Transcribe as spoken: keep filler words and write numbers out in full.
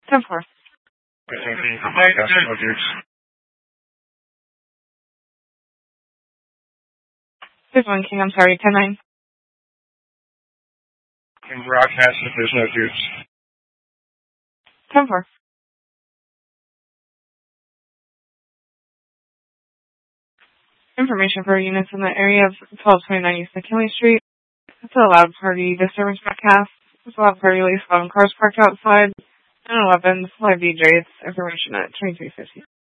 ten four. There's one king, I'm sorry, ten nine. In broadcast if there's no dukes. ten four. Information for units in the area of twelve twenty-nine East McKinley Street. It's a loud party disturbance broadcast. It's a loud party release, eleven cars parked outside, and eleven live D Js. Information at twenty-three fifty.